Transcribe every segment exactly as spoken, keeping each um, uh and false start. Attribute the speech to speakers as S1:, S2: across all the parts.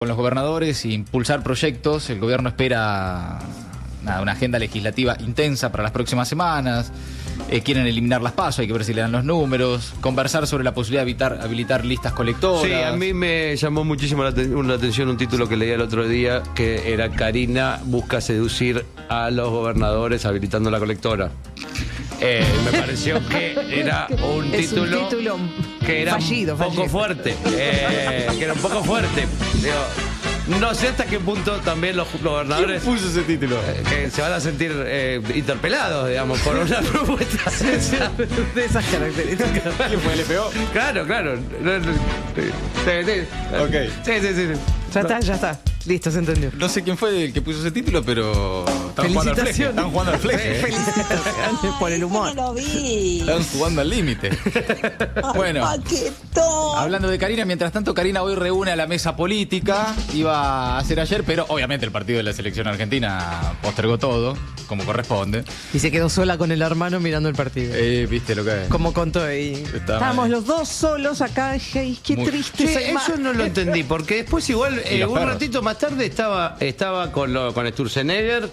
S1: Con los gobernadores e impulsar proyectos, el gobierno espera nada, una agenda legislativa intensa para las próximas semanas. Eh, quieren eliminar las PASO, hay que ver si le dan los números. Conversar sobre la posibilidad de evitar, habilitar listas colectoras.
S2: Sí, a mí me llamó muchísimo la, aten- la atención un título que leí el otro día, que era Karina busca seducir a los gobernadores habilitando la colectora. Eh, me pareció que era un
S3: Es
S2: título,
S3: un título
S2: que era
S3: fallido,
S2: un poco
S3: fallido.
S2: fuerte. Eh, que era un poco fuerte. Digo, no sé hasta qué punto también los gobernadores
S1: ¿Quién puso ese título?
S2: eh, que se van a sentir eh, interpelados, digamos, por una propuesta
S3: de esas características.
S1: ¿Quién fue? ¿Le pegó?
S2: Claro, claro. Sí, sí.
S1: Ok.
S2: Sí, sí, sí.
S3: Ya está, ya está. Listo, se entendió.
S1: No sé quién fue el que puso ese título, pero están jugando al fleje.
S3: Felicitaciones.
S1: Están jugando al fleje. ¿eh?
S3: Felicitaciones por el humor.
S4: No lo vi.
S1: Están jugando al límite. Bueno,
S4: Paquetón.
S1: hablando de Karina, mientras tanto Karina hoy reúne a la mesa política. Iba a ser ayer, pero obviamente el partido de la selección argentina postergó todo, como corresponde.
S3: Y se quedó sola con el hermano mirando el partido.
S1: Eh, ¿Viste lo que es?
S3: Como contó ahí.
S1: Está
S3: Estábamos
S1: mal.
S3: los dos solos acá. Dije, qué
S1: Muy-
S3: triste.
S2: Sí,
S3: soy
S2: eso
S3: más.
S2: no lo entendí, porque después igual,
S1: Y
S2: eh,
S1: los
S2: un
S1: perros.
S2: ratito más tarde estaba, estaba con, lo, con Sturzenegger,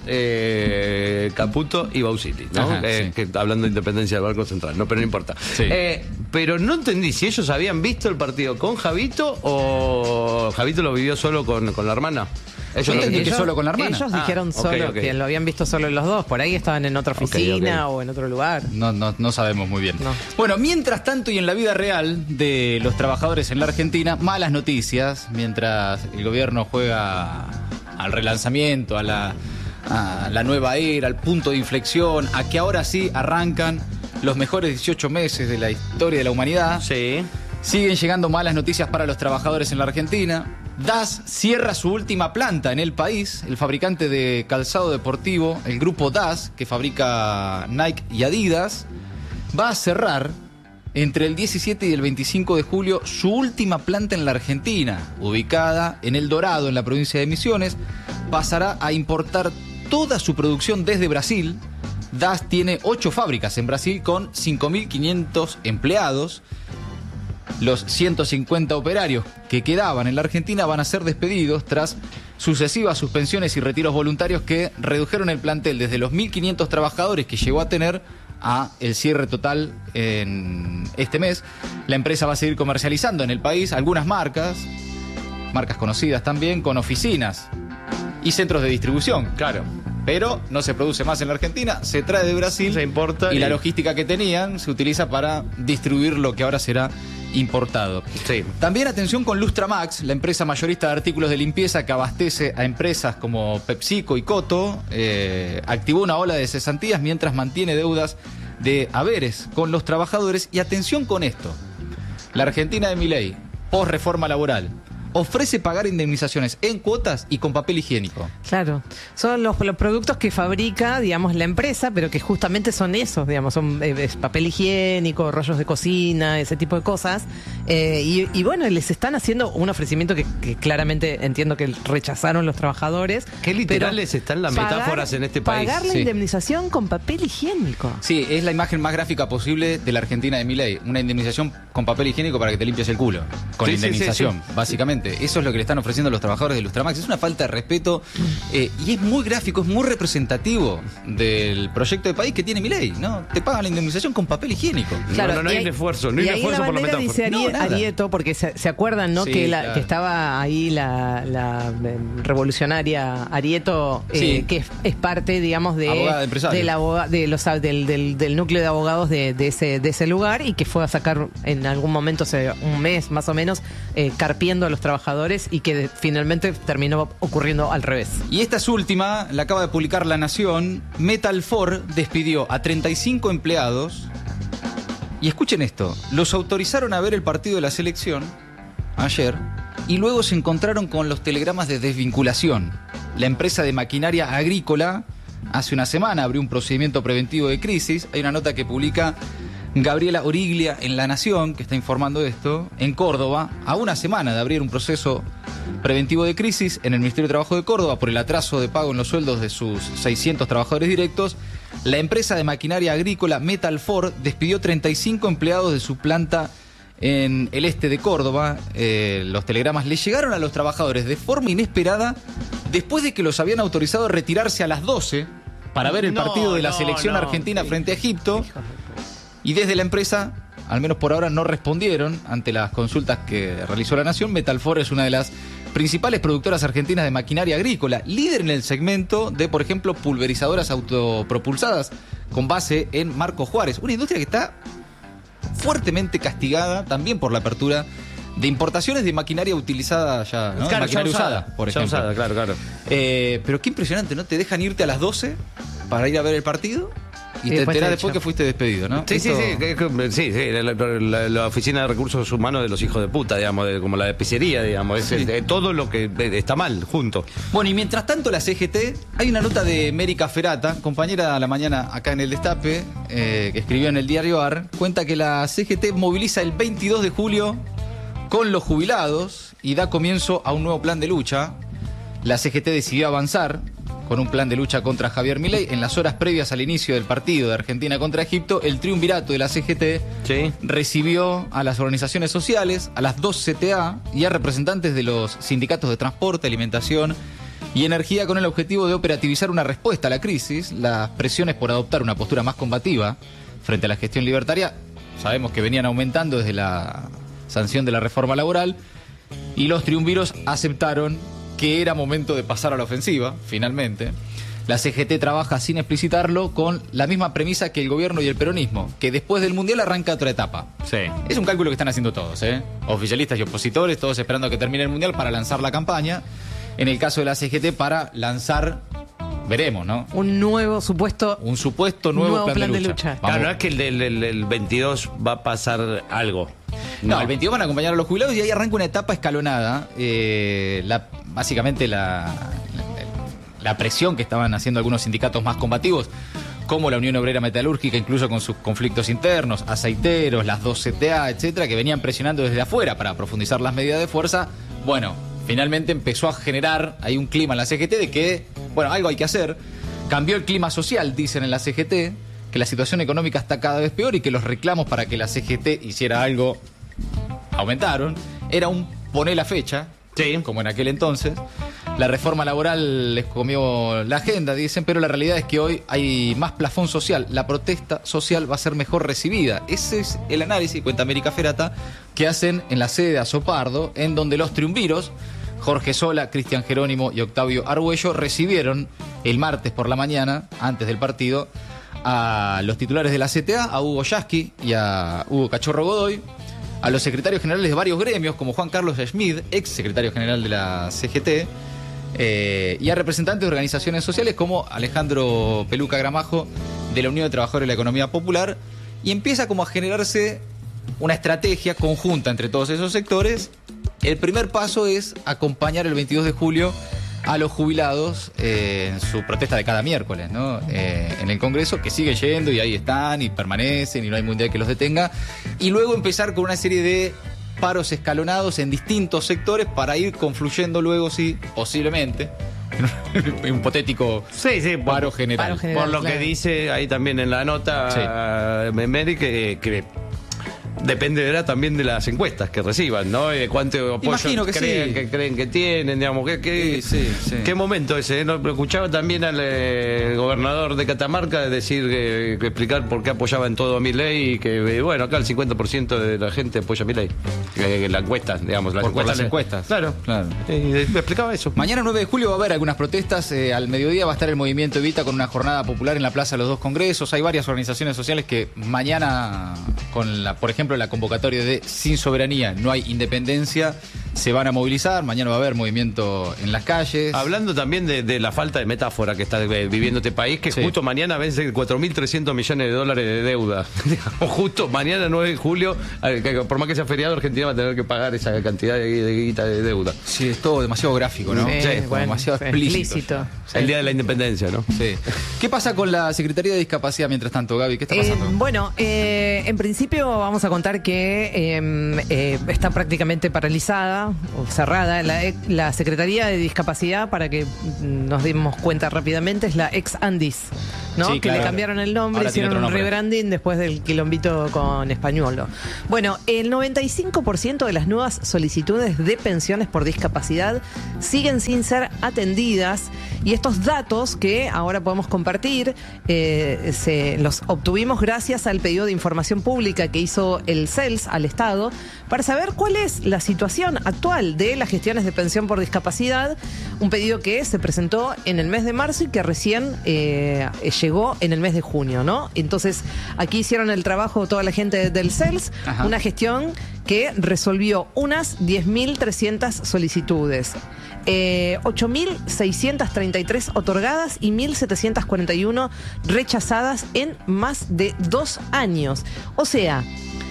S2: eh, Caputo y Bausili, ¿no?
S1: Ajá,
S2: Eh,
S1: sí.
S2: que, hablando de independencia del Banco Central, no, pero no importa.
S1: Sí.
S2: Eh, pero no entendí si ellos habían visto el partido con Javito o Javito lo vivió solo con, con la hermana. Ellos
S1: entendí
S2: lo-
S1: que solo con la hermana.
S3: Ellos
S2: Ah,
S3: dijeron
S2: ok,
S3: solo
S2: ok.
S3: que lo habían visto solo los dos. Por ahí estaban en otra
S2: Ok,
S3: oficina
S2: ok.
S3: o en otro lugar.
S1: No, no, no sabemos muy bien.
S3: No.
S1: Bueno, mientras tanto y en la vida real de los trabajadores en la Argentina, malas noticias, mientras el gobierno juega al relanzamiento, a la, a la nueva era, al punto de inflexión, a que ahora sí arrancan los mejores dieciocho meses de la historia de la humanidad.
S2: Sí.
S1: Siguen llegando malas noticias para los trabajadores en la Argentina. D A S cierra su última planta en el país. El fabricante de calzado deportivo, el grupo D A S, que fabrica Nike y Adidas, va a cerrar entre el diecisiete y el veinticinco de julio su última planta en la Argentina, ubicada en El Dorado, en la provincia de Misiones. Pasará a importar toda su producción desde Brasil. D A S tiene ocho fábricas en Brasil con cinco mil quinientos empleados. Los ciento cincuenta operarios que quedaban en la Argentina van a ser despedidos tras sucesivas suspensiones y retiros voluntarios que redujeron el plantel desde los mil quinientos trabajadores que llegó a tener a el cierre total en este mes. La empresa va a seguir comercializando en el país algunas marcas, marcas conocidas también, con oficinas y centros de distribución.
S2: Claro.
S1: Pero no se produce más en la Argentina, se trae de Brasil
S2: Se importa
S1: y,
S2: y-
S1: la logística que tenían se utiliza para distribuir lo que ahora será importado.
S2: Sí.
S1: También atención con Lustramax, la empresa mayorista de artículos de limpieza que abastece a empresas como PepsiCo y Coto, eh, activó una ola de cesantías mientras mantiene deudas de haberes con los trabajadores. Y atención con esto, la Argentina de Milei, post reforma laboral, ofrece pagar indemnizaciones en cuotas y con papel higiénico.
S3: Claro, son los, los productos que fabrica, digamos, la empresa, pero que justamente son esos, digamos, son eh, es papel higiénico, rollos de cocina, ese tipo de cosas. Eh, y, y bueno, les están haciendo un ofrecimiento que, que claramente entiendo que rechazaron los trabajadores.
S2: Qué literales
S3: pero
S2: están las
S3: pagar-
S2: metáforas en este país.
S3: Pagar la
S1: Sí.
S3: indemnización con papel higiénico.
S1: Sí, es la imagen más gráfica posible de la Argentina de Milei. Una indemnización con papel higiénico para que te limpies el culo. Con
S2: Sí, sí,
S1: indemnización,
S2: sí,
S1: básicamente. Eso es lo que le están ofreciendo los trabajadores de Lustramax. Es una falta de respeto eh, y es muy gráfico, es muy representativo del proyecto de país que tiene Milei, ¿no? Te pagan la indemnización con papel higiénico.
S2: Claro, no, no
S3: y
S2: hay un esfuerzo, no hay
S3: y
S2: un
S3: ahí
S2: esfuerzo
S3: en la
S2: por la
S3: bandera
S2: metáfora.
S3: dice
S1: No,
S3: Arie-
S1: nada.
S3: Arieto, porque se, se acuerdan, ¿no?
S1: Sí,
S3: que, la,
S1: claro.
S3: que estaba ahí la, la, eh, revolucionaria Arieto, eh,
S1: Sí.
S3: que es, es parte, digamos, de,
S1: Abogada de empresarios.
S3: del, aboga- de los, del, del, del núcleo de abogados de, de ese, de ese lugar, y que fue a sacar en algún momento, hace un mes más o menos, eh, carpiendo a los trabajadores, y que de- finalmente terminó ocurriendo al revés.
S1: Y esta es última, la acaba de publicar La Nación. Metalfor despidió a treinta y cinco empleados. Y escuchen esto, los autorizaron a ver el partido de la selección ayer y luego se encontraron con los telegramas de desvinculación. La empresa de maquinaria agrícola hace una semana abrió un procedimiento preventivo de crisis. Hay una nota que publica Gabriela Origlia en La Nación, que está informando esto, en Córdoba, a una semana de abrir un proceso preventivo de crisis en el Ministerio de Trabajo de Córdoba por el atraso de pago en los sueldos de sus seiscientos trabajadores directos. La empresa de maquinaria agrícola Metalfor despidió treinta y cinco empleados de su planta en el este de Córdoba, eh, los telegramas le llegaron a los trabajadores de forma inesperada después de que los habían autorizado a retirarse a las doce para ver el
S2: No,
S1: partido de la
S2: no,
S1: selección
S2: no.
S1: argentina frente a Egipto. Y desde la empresa, al menos por ahora, no respondieron ante las consultas que realizó La Nación. Metalfor es una de las principales productoras argentinas de maquinaria agrícola, líder en el segmento de, por ejemplo, pulverizadoras autopropulsadas con base en Marcos Juárez, una industria que está fuertemente castigada también por la apertura de importaciones de maquinaria utilizada ya, ¿no?
S2: Claro,
S1: maquinaria
S2: ya
S1: usada,
S2: usada,
S1: por
S2: ya
S1: ejemplo.
S2: usada, claro, claro.
S1: Eh, pero qué impresionante, ¿no? Te dejan irte a las doce para ir a ver el partido y,
S3: Y
S1: te
S3: después
S1: enterás
S3: te
S1: después
S3: echan.
S1: que fuiste despedido, ¿no?
S2: Sí, sí,
S1: Esto-
S2: sí, que- que- sí, sí, la, la- la oficina de recursos humanos de los hijos de puta, digamos, de- como la de pizzería, digamos, es
S1: Sí.
S2: el- de todo lo que eh, está mal junto.
S1: Bueno, y mientras tanto la C G T, hay una nota de Mérica Ferata, compañera a la mañana acá en El Destape, eh, que escribió en el diario A R, cuenta que la C G T moviliza el veintidós de julio con los jubilados y da comienzo a un nuevo plan de lucha. La C G T decidió avanzar con un plan de lucha contra Javier Milei. En las horas previas al inicio del partido de Argentina contra Egipto, el triunvirato de la C G T
S2: Sí.
S1: recibió a las organizaciones sociales, a las dos C T A y a representantes de los sindicatos de transporte, alimentación y energía con el objetivo de operativizar una respuesta a la crisis. Las presiones por adoptar una postura más combativa frente a la gestión libertaria sabemos que venían aumentando desde la sanción de la reforma laboral y los triunviros aceptaron que era momento de pasar a la ofensiva, finalmente. La C G T trabaja sin explicitarlo con la misma premisa que el gobierno y el peronismo, que después del Mundial arranca otra etapa.
S2: Sí.
S1: Es un cálculo que están haciendo todos, ¿eh? Oficialistas y opositores, todos esperando a que termine el Mundial para lanzar la campaña. En el caso de la C G T, para lanzar, veremos, ¿no?
S3: Un nuevo supuesto
S1: Un supuesto nuevo, plan, de lucha. Vamos.
S2: Claro, no es que el del el- el veintidós va a pasar algo.
S1: No, el veintidós van a acompañar a los jubilados y ahí arranca una etapa escalonada. Eh, la, básicamente la, la, la presión que estaban haciendo algunos sindicatos más combativos, como la Unión Obrera Metalúrgica, incluso con sus conflictos internos, aceiteros, las dos C T A, etcétera, que venían presionando desde afuera para profundizar las medidas de fuerza. Bueno, finalmente empezó a generar ahí un clima en la C G T de que, bueno, algo hay que hacer. Cambió el clima social, dicen en la C G T, que la situación económica está cada vez peor y que los reclamos para que la C G T hiciera algo aumentaron. Era un poné la fecha,
S2: Sí.
S1: como en aquel entonces. La reforma laboral les comió la agenda, dicen, pero la realidad es que hoy hay más plafón social. La protesta social va a ser mejor recibida. Ese es el análisis, cuenta América Ferata, que hacen en la sede de Azopardo, en donde los triunviros, Jorge Sola, Cristian Jerónimo y Octavio Argüello, recibieron el martes por la mañana, antes del partido, a los titulares de la C T A, a Hugo Yasky y a Hugo Cachorro Godoy, a los secretarios generales de varios gremios, como Juan Carlos Schmid, ex secretario general de la C G T, eh, y a representantes de organizaciones sociales como Alejandro Peluca Gramajo, de la Unión de Trabajadores de la Economía Popular, y empieza como a generarse una estrategia conjunta entre todos esos sectores. El primer paso es acompañar el veintidós de julio a los jubilados eh, en su protesta de cada miércoles, ¿no? Eh, en el Congreso, que sigue yendo y ahí están y permanecen y no hay mundial que los detenga. Y luego empezar con una serie de paros escalonados en distintos sectores para ir confluyendo luego, sí, posiblemente, en un hipotético
S2: Sí, sí, por,
S1: paro general.
S3: Paro general.
S2: por lo
S3: claro.
S2: que dice ahí también en la nota Memeri, que, que dependerá también de las encuestas que reciban, ¿no? Y de cuánto apoyo
S1: Imagino que
S2: creen,
S1: sí.
S2: que creen que tienen, digamos, que, que-
S1: Sí, sí, sí.
S2: qué momento ese, ¿no? Pero escuchaba también al eh, gobernador de Catamarca decir que, que explicar por qué apoyaba en todo a Milei y que, eh, bueno, acá el cincuenta por ciento de la gente apoya a Milei. Eh, la encuesta, digamos, las
S1: Por- por
S2: encuestas.
S1: las encuestas.
S2: Claro,
S1: Claro.
S2: Y me explicaba eso.
S1: Mañana nueve de julio va a haber algunas protestas. Eh, al mediodía va a estar el Movimiento Evita con una jornada popular en la Plaza de los Dos Congresos. Hay varias organizaciones sociales que mañana, con la, por ejemplo, la convocatoria de Sin Soberanía, no hay independencia, se van a movilizar. Mañana va a haber movimiento en las calles.
S2: Hablando también de, de la falta de metáfora que está eh, viviendo este país, que
S1: Sí.
S2: justo mañana vence cuatro mil trescientos millones de dólares de deuda. Digamos, justo mañana nueve de julio, eh, que por más que sea feriado, Argentina va a tener que pagar esa cantidad de, de guita de deuda.
S1: Sí, es todo demasiado gráfico, ¿no?
S3: Sí,
S1: como
S3: bueno,
S1: demasiado
S3: sí,
S1: explícito.
S3: explícito.
S2: El día de la independencia, ¿no?
S1: Sí. ¿Qué pasa con la Secretaría de Discapacidad mientras tanto, Gaby? ¿Qué está
S3: Eh,
S1: pasando?
S3: bueno, eh, en principio vamos a contar que eh, eh, está prácticamente paralizada o cerrada la, la Secretaría de Discapacidad, para que nos demos cuenta rápidamente, es la ex Andis. ¿no?
S1: Sí,
S3: que
S1: claro.
S3: le cambiaron el nombre,
S1: Ahora tiene
S3: hicieron
S1: otro
S3: un
S1: nombre.
S3: rebranding después del quilombito con Españolo. Bueno, el noventa y cinco por ciento de las nuevas solicitudes de pensiones por discapacidad siguen sin ser atendidas, y estos datos que ahora podemos compartir eh, se los obtuvimos gracias al pedido de información pública que hizo el C E L S al Estado para saber cuál es la situación actual de las gestiones de pensión por discapacidad, un pedido que se presentó en el mes de marzo y que recién eh, llegó en el mes de junio, ¿no? Entonces, aquí hicieron el trabajo toda la gente del C E L S,
S1: Ajá.
S3: una gestión que resolvió unas diez mil trescientas solicitudes. Eh, ocho mil seiscientas treinta y tres otorgadas y mil setecientas cuarenta y uno rechazadas en más de dos años. O sea,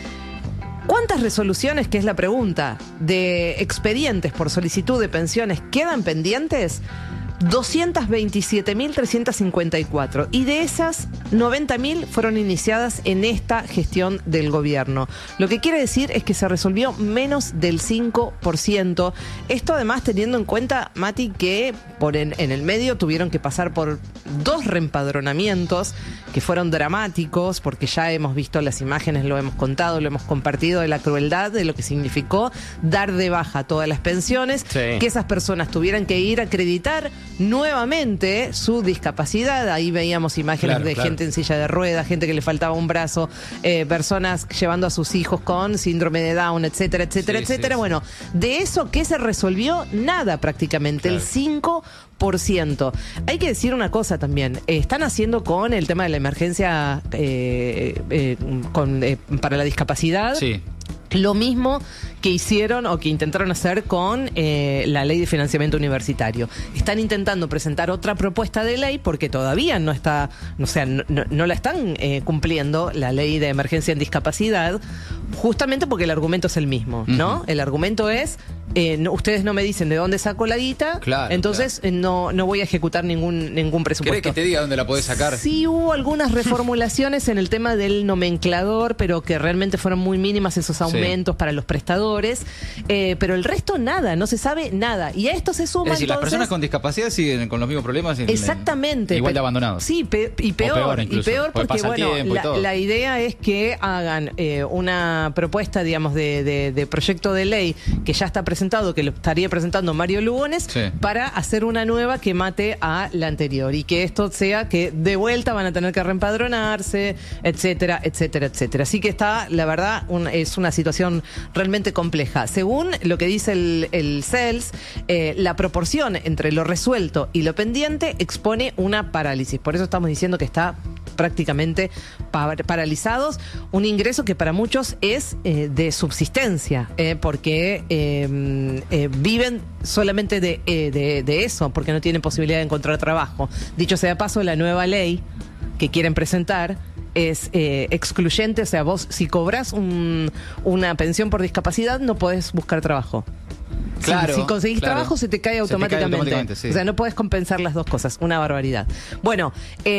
S3: ¿cuántas resoluciones, que es la pregunta, de expedientes por solicitud de pensiones quedan pendientes? doscientas veintisiete mil trescientas cincuenta y cuatro, y de esas noventa mil fueron iniciadas en esta gestión del gobierno. Lo que quiere decir es que se resolvió menos del cinco por ciento. Esto además teniendo en cuenta, Mati, que por en, en el medio tuvieron que pasar por dos reempadronamientos que fueron dramáticos, porque ya hemos visto las imágenes, lo hemos contado, lo hemos compartido, de la crueldad de lo que significó dar de baja todas las pensiones,
S1: Sí.
S3: que esas personas tuvieran que ir a acreditar nuevamente su discapacidad. Ahí veíamos imágenes
S1: Claro,
S3: de
S1: claro.
S3: gente en silla de ruedas, gente que le faltaba un brazo, eh, personas llevando a sus hijos con síndrome de Down, etcétera, etcétera,
S1: Sí,
S3: etcétera.
S1: sí, sí.
S3: Bueno, de eso, ¿qué se resolvió? Nada prácticamente, el
S1: Claro.
S3: cinco por ciento. Hay que decir una cosa también, eh, están haciendo con el tema de la emergencia eh, eh, con, eh, para la discapacidad.
S1: Sí.
S3: Lo mismo que hicieron o que intentaron hacer con eh, la ley de financiamiento universitario. Están intentando presentar otra propuesta de ley porque todavía no está, o sea, no, no- no la están eh, cumpliendo, la ley de emergencia en discapacidad, justamente porque el argumento es el mismo, ¿no?
S1: Ujú.
S3: El argumento es, eh, no- ustedes no me dicen de dónde saco la guita,
S1: Claro,
S3: entonces eh, no, no voy a ejecutar ningún, ningún
S1: ¿Querés
S3: presupuesto.
S1: que te diga dónde la podés sacar?
S3: Sí hubo algunas reformulaciones en el tema del nomenclador, pero que realmente fueron muy mínimas esos aumentos para los prestadores. Eh, pero el resto nada, no se sabe nada. Y a esto se suma
S1: Es decir, las
S3: entonces...
S1: personas con discapacidad siguen con los mismos problemas. en-
S3: Exactamente.
S1: Igual de
S3: Pe-
S1: abandonados.
S3: Sí, pe- y peor,
S1: peor
S3: y
S1: incluso,
S3: peor
S1: porque
S3: porque,
S1: pasa el
S3: bueno,
S1: tiempo y
S3: la,
S1: todo.
S3: la idea es que hagan eh, una propuesta, digamos, de, de- de proyecto de ley que ya está presentado, que lo estaría presentando Mario Lugones,
S1: Sí.
S3: para hacer una nueva que mate a la anterior, y que esto sea que de vuelta van a tener que reempadronarse, etcétera, etcétera, etcétera. Así que está, la verdad, un- es una situación realmente compleja. Según lo que dice el, el C E L S, eh, la proporción entre lo resuelto y lo pendiente expone una parálisis. Por eso estamos diciendo que está prácticamente pa- paralizados, un ingreso que para muchos es eh, de subsistencia, eh, porque eh, eh, viven solamente de, eh, de, de eso, porque no tienen posibilidad de encontrar trabajo. Dicho sea de paso, la nueva ley que quieren presentar es eh, excluyente, o sea, vos si cobras un- una pensión por discapacidad no podés buscar trabajo. Si-
S1: Claro,
S3: si, conseguís
S1: claro.
S3: trabajo se te cae
S1: Se te cae
S3: automáticamente.
S1: automáticamente, sí.
S3: O sea, no podés compensar las dos cosas, una barbaridad. Bueno,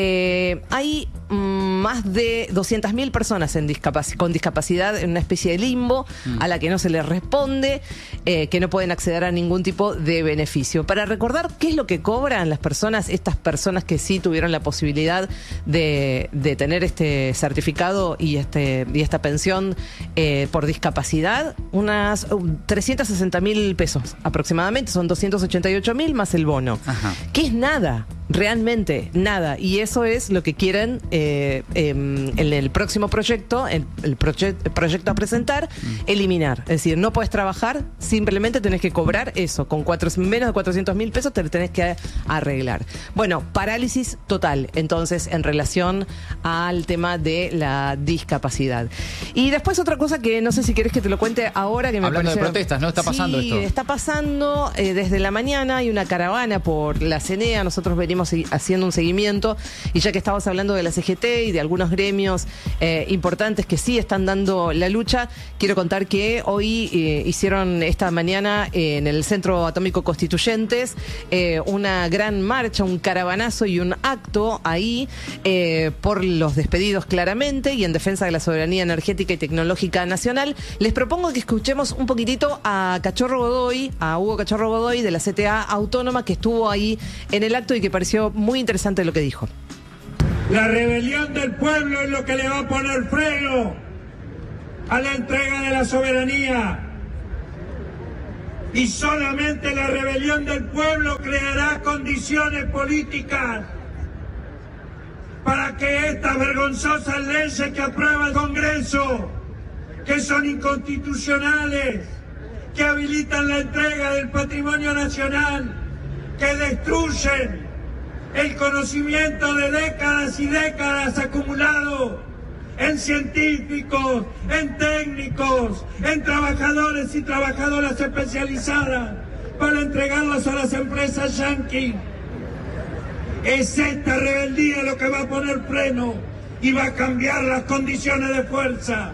S3: eh, hay mm, más de doscientas mil personas en discapac- con discapacidad en una especie de limbo
S1: Mm.
S3: a la que no se les responde, eh, que no pueden acceder a ningún tipo de beneficio. Para recordar qué es lo que cobran las personas, estas personas que sí tuvieron la posibilidad de, de tener este certificado y, este, y esta pensión eh, por discapacidad, unas uh, trescientos sesenta mil pesos aproximadamente, son doscientos ochenta y ocho mil más el bono,
S1: Ajá.
S3: que es nada, realmente nada, y eso es lo que quieren eh, eh, en el próximo proyecto, el, el proye- el proyecto a presentar, eliminar. Es decir, no puedes trabajar, simplemente tenés que cobrar eso, con cuatro, menos de cuatrocientos mil pesos te lo tenés que arreglar. Bueno, parálisis total, entonces, en relación al tema de la discapacidad. Y después otra cosa que no sé si querés que te lo cuente ahora, que me
S1: Hablando de
S3: pareció-
S1: protestas, ¿no? Está pasando
S3: Sí,
S1: esto.
S3: está pasando eh, desde la mañana, hay una caravana por la C N E A, nosotros venimos segui- haciendo un seguimiento, y ya que estabas hablando de la C G T y de algunos gremios eh, importantes que sí están dando la lucha, quiero contar que hoy eh, hicieron esta mañana eh, en el Centro Atómico Constituyentes eh, una gran marcha, un caravanazo y un acto ahí eh, por los despedidos claramente y en defensa de la soberanía energética y tecnológica nacional. Les propongo que escuchemos un poquitito a Cachorro Godoy, a Hugo Cachorro Godoy de la C T A Autónoma, que estuvo ahí en el acto y que pareció muy interesante lo que dijo.
S4: La rebelión del pueblo es lo que le va a poner freno a la entrega de la soberanía. Y solamente la rebelión del pueblo creará condiciones políticas para que estas vergonzosas leyes que aprueba el Congreso, que son inconstitucionales, que habilitan la entrega del patrimonio nacional, que destruyen el conocimiento de décadas y décadas acumulado en científicos, en técnicos, en trabajadores y trabajadoras especializadas para entregarlos a las empresas yanquis. Es esta rebeldía lo que va a poner freno y va a cambiar las condiciones de fuerza.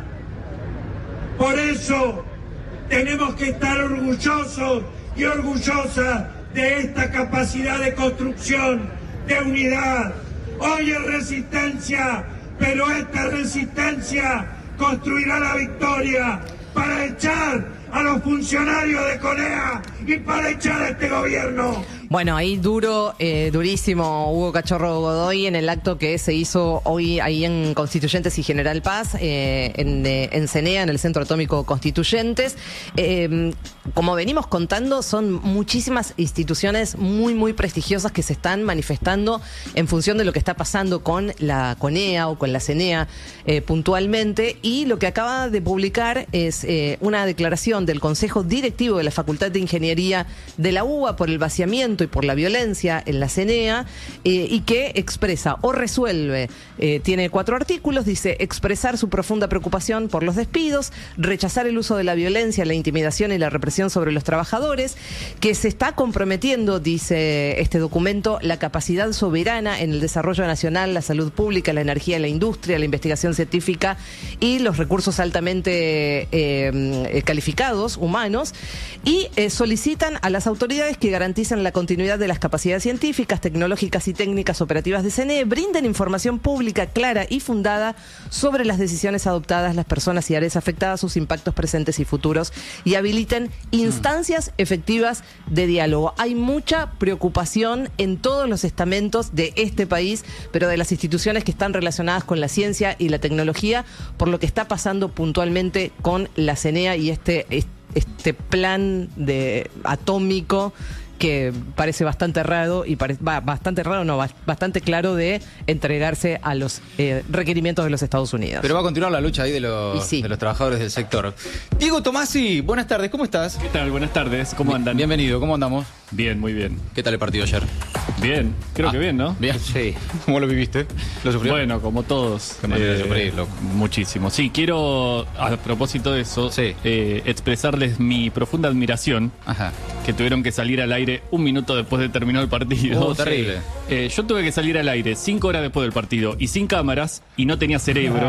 S4: Por eso tenemos que estar orgullosos y orgullosas de esta capacidad de construcción, de unidad. Hoy es resistencia, pero esta resistencia construirá la victoria para echar a los funcionarios de CONEA y para echar a este gobierno.
S3: Bueno, ahí duro, eh, durísimo Hugo Cachorro Godoy en el acto que se hizo hoy ahí en Constituyentes y General Paz, eh, en, eh, en CENEA, en el Centro Atómico Constituyentes. Eh, como venimos contando, son muchísimas instituciones muy, muy prestigiosas que se están manifestando en función de lo que está pasando con la CONEA o con la CENEA eh, puntualmente. Y lo que acaba de publicar es eh, una declaración del Consejo Directivo de la Facultad de Ingeniería de la U B A por el vaciamiento y por la violencia en la CENEA, eh, y que expresa o resuelve, eh, tiene cuatro artículos, dice: expresar su profunda preocupación por los despidos, rechazar el uso de la violencia, la intimidación y la represión sobre los trabajadores, que se está comprometiendo, dice este documento, la capacidad soberana en el desarrollo nacional, la salud pública, la energía, la industria, la investigación científica y los recursos altamente eh, calificados, humanos, y eh, solicitan a las autoridades que garanticen la continuidad de las capacidades científicas, tecnológicas y técnicas operativas de CENEA, brinden información pública clara y fundada sobre las decisiones adoptadas, las personas y áreas afectadas, sus impactos presentes y futuros, y habiliten instancias efectivas de diálogo. Hay mucha preocupación en todos los estamentos de este país, pero de las instituciones que están relacionadas con la ciencia y la tecnología, por lo que está pasando puntualmente con la CENEA y este, este plan de atómico que parece bastante raro y pare, va, bastante raro, no, bastante claro de entregarse a los eh, requerimientos de los Estados Unidos.
S1: Pero va a continuar la lucha ahí de los, sí. de los trabajadores del sector. Diego Tomasi, buenas tardes, ¿cómo estás?
S5: ¿Qué tal? Buenas tardes, ¿cómo andan?
S1: Bienvenido, ¿cómo andamos?
S5: Bien, muy bien.
S1: ¿Qué tal el partido ayer?
S5: Bien, creo
S1: ah,
S5: que bien, ¿no?
S1: Bien, sí. ¿Cómo lo viviste? ¿Lo sufrió?
S5: Bueno, como todos.
S1: Qué manera de sufrir, loco.
S5: Muchísimo. Sí, quiero, a propósito de eso,
S1: sí.
S5: eh, expresarles mi profunda admiración.
S1: Ajá.
S5: Que tuvieron que salir al aire un minuto después de terminar el partido.
S1: Oh, terrible.
S5: Eh, yo tuve que salir al aire cinco horas después del partido y sin cámaras y no tenía cerebro.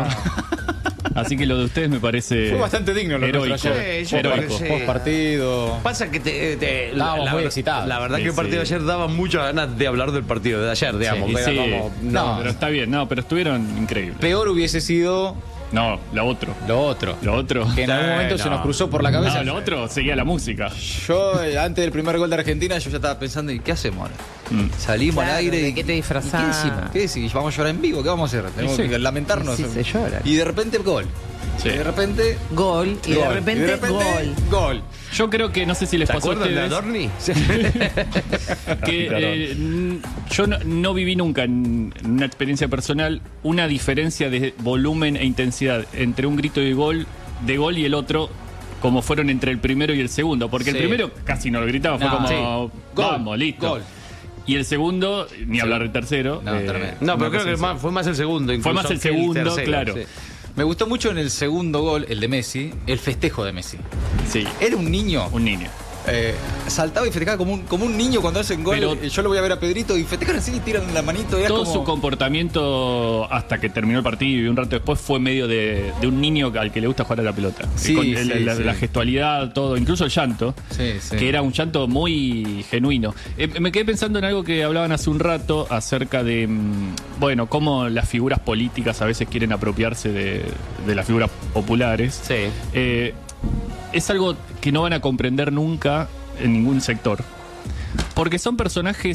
S5: Así que lo de ustedes me parece
S1: fue bastante digno lo
S5: heroico.
S1: Sí,
S2: yo
S5: heroico.
S2: sí.
S1: Post partido.
S2: Pasa que te, te,
S1: estábamos
S2: la,
S1: muy
S2: la,
S1: excitados.
S2: La verdad
S5: sí,
S2: que el partido
S5: sí.
S2: de ayer daba muchas ganas de hablar del partido de ayer, digamos.
S5: Sí, sí.
S2: Como,
S5: no,
S2: no,
S5: pero está bien, no, pero estuvieron increíbles.
S1: Peor hubiese sido
S5: No, lo otro.
S1: lo otro.
S5: Lo otro.
S1: Que en algún momento
S2: no.
S1: se nos cruzó por la cabeza.
S5: No, lo otro seguía la música.
S1: Yo, eh, antes del primer gol de Argentina, yo ya estaba pensando, ¿y qué hacemos ahora?
S5: Mm.
S1: Salimos
S3: Claro,
S1: al aire
S3: ¿de
S1: y
S3: qué te disfrazás?
S1: ¿y ¿Qué decimos? ¿Qué decimos? ¿Vamos a llorar en vivo? ¿Qué vamos a hacer? Tenemos
S5: sí.
S1: que lamentarnos.
S3: Sí, se llora.
S1: Y de repente gol.
S5: Sí.
S1: Y de repente
S3: Gol, y de
S1: gol.
S3: repente,
S1: Y de repente,
S3: gol.
S1: gol.
S5: Yo creo que, no sé si les
S2: ¿te
S5: pasó a
S2: acuerdan de
S5: ustedes,
S2: Adorni?
S5: que eh, n- yo no, no viví nunca en una experiencia personal una diferencia de volumen e intensidad entre un grito de gol, de gol y el otro, como fueron entre el primero y el segundo. Porque
S1: Sí.
S5: el primero casi no lo gritaba, fue
S1: No,
S5: como,
S1: sí. Gol,
S5: vamos, listo.
S1: gol.
S5: Y el segundo, ni
S1: Sí.
S5: hablar del tercero.
S1: No,
S5: eh,
S1: tremendo.
S2: No, pero
S5: una
S2: creo que
S5: cosa
S2: más, fue más el segundo.
S5: Fue más el
S2: incluso que
S5: segundo,
S2: tercero,
S5: claro.
S2: sí.
S1: Me gustó mucho en el segundo gol, el de Messi, el festejo de Messi.
S5: Sí,
S1: Era un niño.
S5: un niño.
S1: Eh, saltaba y festejaba como un, como un niño cuando hacen gol.
S5: Pero-
S1: Yo lo voy a ver a Pedrito y festejan así y tiran la manito. Era
S5: Todo
S1: como...
S5: su comportamiento hasta que terminó el partido y un rato después fue medio de, de un niño al que le gusta jugar a la pelota.
S1: Sí,
S5: Con
S1: sí,
S5: el- la,
S1: sí.
S5: la gestualidad, todo, incluso el llanto,
S1: Sí, sí.
S5: que era un llanto muy genuino. Eh, me quedé pensando en algo que hablaban hace un rato acerca de, mm, bueno, cómo las figuras políticas a veces quieren apropiarse de, de las figuras populares.
S2: Sí.
S5: Eh, es algo que no van a comprender nunca en ningún sector. Porque son personajes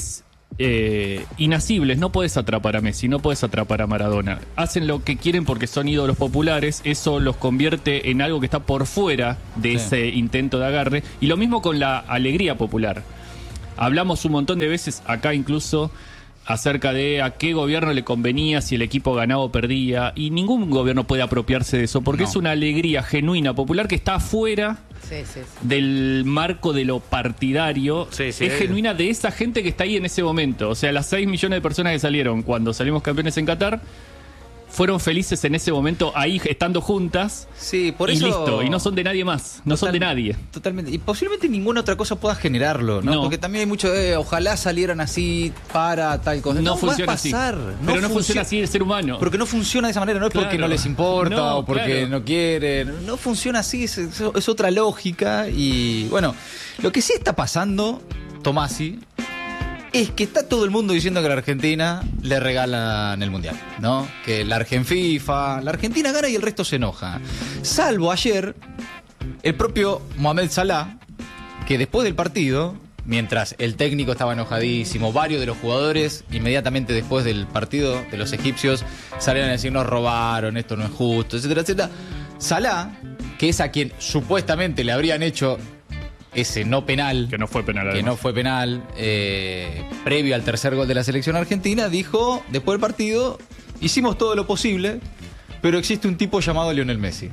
S5: eh, inasibles. No puedes atrapar a Messi, no puedes atrapar a Maradona. Hacen lo que quieren porque son ídolos populares. Eso los convierte en algo que está por fuera de
S1: Sí.
S5: ese intento de agarre. Y lo mismo con la alegría popular. Hablamos un montón de veces acá incluso acerca de a qué gobierno le convenía si el equipo ganaba o perdía, y ningún gobierno puede apropiarse de eso porque
S1: No.
S5: es una alegría genuina, popular, que está afuera
S3: Sí, sí, sí.
S5: del marco de lo partidario.
S2: Sí, sí.
S5: Es genuina de esa gente que está ahí en ese momento. O sea, las seis millones de personas que salieron cuando salimos campeones en Qatar fueron felices en ese momento ahí estando juntas.
S1: Sí, por
S5: y
S1: eso.
S5: listo, y no son de nadie más, no son
S1: Total-
S5: de nadie.
S1: Totalmente. Y posiblemente ninguna otra cosa pueda generarlo, ¿no?
S5: No.
S1: Porque también hay mucho, eh, ojalá salieran así para tal cosa.
S5: No,
S1: va
S5: funciona
S1: a pasar.
S5: así. Pero no funciona así el ser humano.
S1: Porque no funciona de esa manera, no es porque
S5: Claro.
S1: no les importa
S5: No,
S1: o porque
S5: claro.
S1: no quieren. No funciona así, es, es- es otra lógica. Y bueno, lo que sí está pasando, Tomasi, es que está todo el mundo diciendo que a la Argentina le regalan el Mundial, ¿no? Que la Argenfifa, la Argentina gana y el resto se enoja. Salvo ayer, el propio Mohamed Salah, que después del partido, mientras el técnico estaba enojadísimo, varios de los jugadores, inmediatamente después del partido de los egipcios, salieron a decir nos robaron, esto no es justo, etcétera, etcétera. Salah, que es a quien supuestamente le habrían hecho ese no penal,
S5: Que no fue penal.
S1: que
S5: además.
S1: no fue penal, eh, previo al tercer gol de la selección argentina, dijo, después del partido, hicimos todo lo posible, pero existe un tipo llamado Lionel Messi,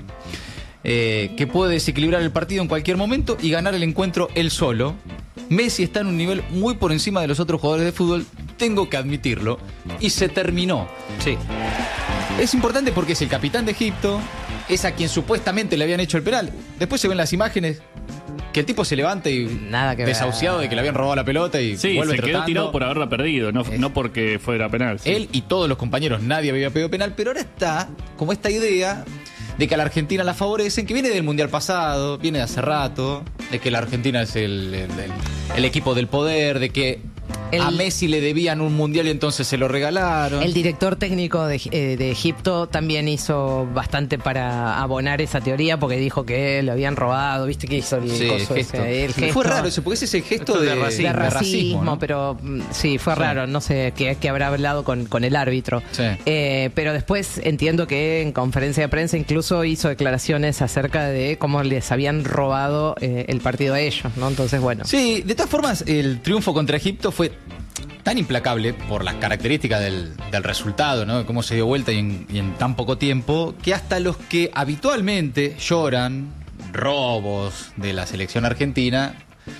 S1: eh, que puede desequilibrar el partido en cualquier momento y ganar el encuentro él solo. Messi está en un nivel muy por encima de los otros jugadores de fútbol, tengo que admitirlo, y se terminó.
S2: Sí.
S1: Es importante porque es el capitán de Egipto, es a quien supuestamente le habían hecho el penal. Después se ven las imágenes que el tipo se levanta y
S3: Nada que ver.
S1: desahuciado de que le habían robado la pelota y
S5: Sí,
S1: vuelve
S5: se quedó
S1: tratando.
S5: tirado por haberla perdido, no,
S1: Es-
S5: no porque fuera penal. sí.
S1: Él y todos los compañeros, nadie había pedido penal, pero ahora está como esta idea de que a la Argentina la favorecen, que viene del Mundial pasado, viene de hace rato, de que la Argentina es el, el- el- el equipo del poder, de que
S3: El-
S1: a Messi le debían un Mundial y entonces se lo regalaron.
S3: El director técnico de, eh, de Egipto también hizo bastante para abonar esa teoría porque dijo que lo habían robado, viste que hizo el,
S1: Sí,
S3: coso
S1: gesto.
S3: ese, el
S1: Fue
S3: gesto
S1: raro eso, porque ese es el gesto
S2: Esto
S1: de,
S2: de racismo.
S3: de racismo,
S1: ¿no?
S3: pero mm, sí, fue
S1: Sí.
S3: raro, no sé qué, qué habrá hablado con, con el árbitro.
S1: Sí.
S3: Eh, pero después entiendo que en conferencia de prensa incluso hizo declaraciones acerca de cómo les habían robado eh, el partido a ellos, ¿no? Entonces, bueno.
S1: Sí, de todas formas, el triunfo contra Egipto fue tan implacable por las características del, del resultado, ¿no? De cómo se dio vuelta y en, y en tan poco tiempo, que hasta los que habitualmente lloran robos de la selección argentina,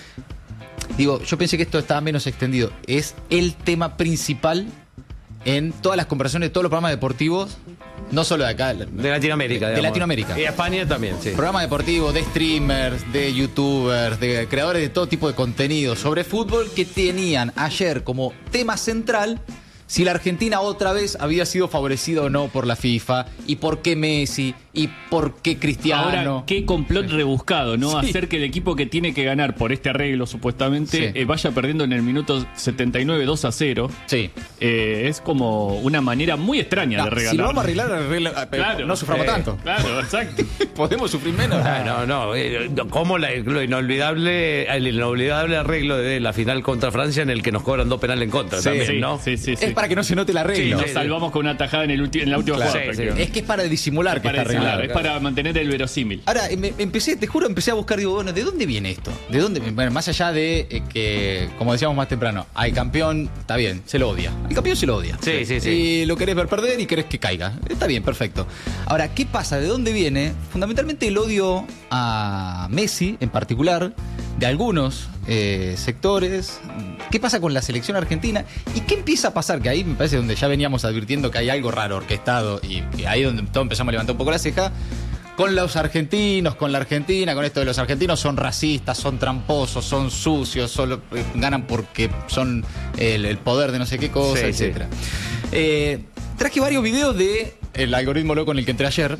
S1: digo, yo pensé que esto estaba menos extendido. Es el tema principal en todas las conversaciones de todos los programas deportivos, no solo de acá,
S2: De Latinoamérica.
S1: De
S2: digamos.
S1: Latinoamérica.
S2: Y España también, sí.
S1: Programas deportivos, de streamers, de youtubers, de creadores de todo tipo de contenido sobre fútbol que tenían ayer como tema central si la Argentina otra vez había sido favorecida o no por la FIFA y por qué Messi y por qué Cristiano.
S5: Ahora, qué complot rebuscado, ¿no?
S1: Sí.
S5: Hacer que el equipo que tiene que ganar por este arreglo, supuestamente,
S1: Sí.
S5: eh, vaya perdiendo en el minuto setenta y nueve dos a cero.
S1: Sí.
S5: Eh, es como una manera muy extraña
S1: No,
S5: de regalar.
S1: si lo vamos a arreglar, arregla-
S5: Claro.
S1: no suframos
S2: Eh,
S1: tanto.
S5: Claro, exacto.
S1: Podemos sufrir menos.
S2: Ah, no, no. eh, Como la- lo inolvidable, el inolvidable arreglo de la final contra Francia en el que nos cobran dos penales en contra
S1: Sí,
S2: también,
S5: sí,
S2: ¿no?
S5: sí, sí, sí.
S1: Es para que no se note el arreglo.
S2: Sí,
S5: Nos
S2: sí.
S5: salvamos con una tajada en, el ulti- en la última
S1: Claro.
S5: jugada.
S2: Sí, sí.
S5: prácticamente.
S1: Es que es para disimular que
S5: para
S1: está
S5: disimular,
S1: arreglado.
S5: es para mantener el verosímil.
S1: Ahora, me, me empecé, te juro, empecé a buscar, digo, bueno, ¿de dónde viene esto? ¿De dónde? Bueno, más allá de eh, que, como decíamos más temprano, al campeón, está bien, se lo odia. El campeón se lo odia.
S2: Sí, sí, sí.
S1: Y lo querés ver perder y querés que caiga. Está bien, perfecto. Ahora, ¿qué pasa? ¿De dónde viene? Fundamentalmente el odio a Messi, en particular, de algunos eh, sectores. ¿Qué pasa con la selección argentina? ¿Y qué empieza a pasar? Que ahí me parece donde ya veníamos advirtiendo que hay algo raro orquestado y, y ahí donde todos empezamos a levantar un poco la ceja. Con los argentinos, con la Argentina, con esto de los argentinos son racistas, son tramposos, son sucios, solo eh, ganan porque son el, el poder de no sé qué cosa,
S2: Sí,
S1: etcétera. Eh, traje varios videos de el algoritmo loco en el que entré ayer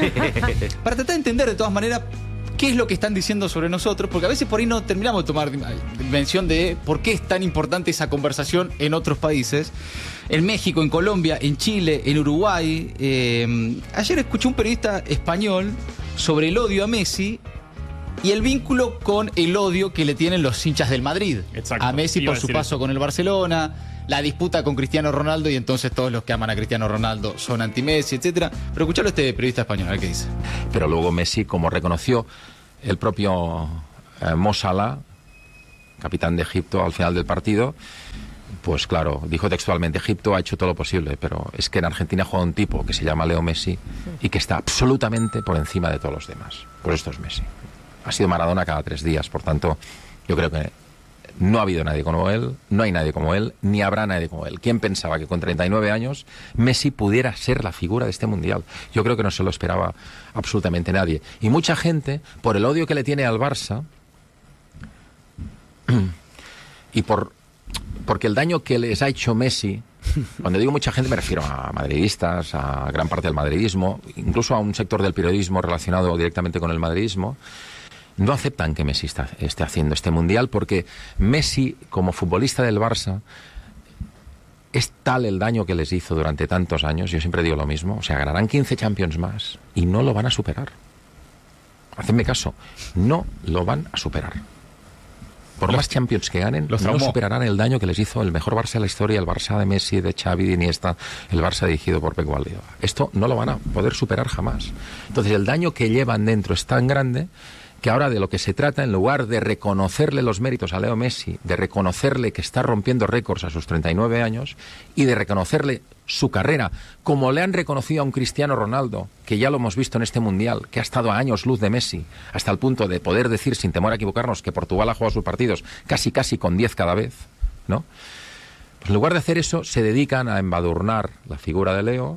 S1: para tratar de entender de todas maneras qué es lo que están diciendo sobre nosotros, porque a veces por ahí no terminamos de tomar dimensión de por qué es tan importante esa conversación en otros países. En México, en Colombia, en Chile, en Uruguay. Eh, ayer escuché un periodista español sobre el odio a Messi y el vínculo con el odio que le tienen los hinchas del Madrid.
S5: Exacto.
S1: A Messi
S5: Iba
S1: por
S5: a
S1: su
S5: decir
S1: paso
S5: eso.
S1: con el Barcelona, la disputa con Cristiano Ronaldo, y entonces todos los que aman a Cristiano Ronaldo son anti-Messi, etcétera. Pero escuchalo a este periodista español, a ver qué dice.
S6: Pero luego Messi, como reconoció el propio eh, Mo Salah, capitán de Egipto, al final del partido, pues claro, dijo textualmente: Egipto ha hecho todo lo posible, pero es que en Argentina juega un tipo que se llama Leo Messi y que está absolutamente por encima de todos los demás. Pues esto es Messi. Ha sido Maradona cada tres días, por tanto, yo creo que no ha habido nadie como él, no hay nadie como él, ni habrá nadie como él. ¿Quién pensaba que con treinta y nueve años Messi pudiera ser la figura de este Mundial? Yo creo que no se lo esperaba absolutamente nadie. Y mucha gente, por el odio que le tiene al Barça, y por porque el daño que les ha hecho Messi, cuando digo mucha gente me refiero a madridistas, a gran parte del madridismo, incluso a un sector del periodismo relacionado directamente con el madridismo, no aceptan que Messi está, esté haciendo este Mundial, porque Messi, como futbolista del Barça, es tal el daño que les hizo durante tantos años. Yo siempre digo lo mismo, o sea, ganarán quince Champions más y no lo van a superar. Hacedme caso, no lo van a superar. Por los, más Champions que ganen, no traumó. Superarán el daño que les hizo el mejor Barça de la historia, el Barça de Messi, de Xavi, de Iniesta, el Barça dirigido por Pep Guardiola. Esto no lo van a poder superar jamás. Entonces el daño que llevan dentro es tan grande que ahora de lo que se trata, en lugar de reconocerle los méritos a Leo Messi, de reconocerle que está rompiendo récords a sus treinta y nueve años y de reconocerle su carrera, como le han reconocido a un Cristiano Ronaldo, que ya lo hemos visto en este Mundial, que ha estado a años luz de Messi, hasta el punto de poder decir, sin temor a equivocarnos, que Portugal ha jugado sus partidos casi casi con diez cada vez, ¿no? Pues en lugar de hacer eso, se dedican a embadurnar la figura de Leo,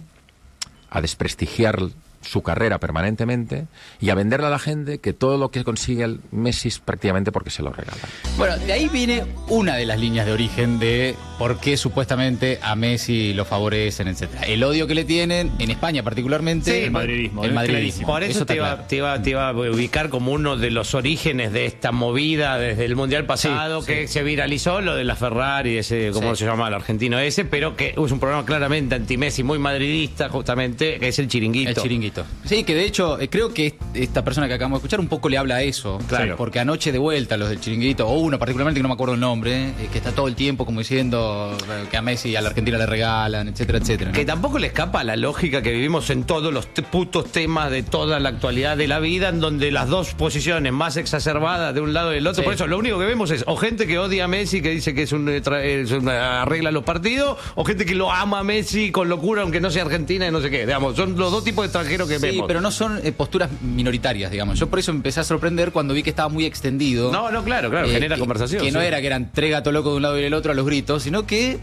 S6: a desprestigiar su carrera permanentemente y a venderle a la gente que todo lo que consigue el Messi es prácticamente porque se lo regalan.
S1: Bueno, de ahí viene una de las líneas de origen de por qué supuestamente a Messi lo favorecen, etcétera. El odio que le tienen, en España particularmente.
S5: Sí, el madridismo.
S1: El madridismo.
S2: Por eso, eso te, iba, claro. te, iba, te iba a ubicar como uno de los orígenes de esta movida desde el Mundial pasado, sí, que sí. se viralizó, lo de la Ferrari, ese, ¿cómo sí. se llama? El argentino ese, pero que es un programa claramente anti-Messi, muy madridista, justamente, que es el Chiringuito.
S1: El Chiringuito. Sí, que de hecho creo que esta persona que acabamos de escuchar un poco le habla a eso,
S2: claro.
S1: Sí, porque anoche de vuelta los del Chiringuito, o uno particularmente que no me acuerdo el nombre, eh, que está todo el tiempo como diciendo que a Messi y a la Argentina le regalan, etcétera, etcétera, ¿no?
S2: Que tampoco le escapa a la lógica que vivimos en todos los te putos temas de toda la actualidad de la vida, en donde las dos posiciones más exacerbadas de un lado y del otro, sí. Por eso lo único que vemos es o gente que odia a Messi, que dice que es un, es una, arregla los partidos, o gente que lo ama a Messi con locura, aunque no sea argentina y no sé qué, digamos, son los dos tipos de extranjeros que
S1: sí,
S2: vemos.
S1: Sí, pero no son eh, posturas minoritarias, digamos. Yo por eso empecé a sorprender cuando vi que estaba muy extendido.
S2: No, no, claro, claro, eh, genera
S1: que,
S2: conversación.
S1: Que
S2: sí.
S1: no era que eran tres gatos locos de un lado y del otro a los gritos, sino que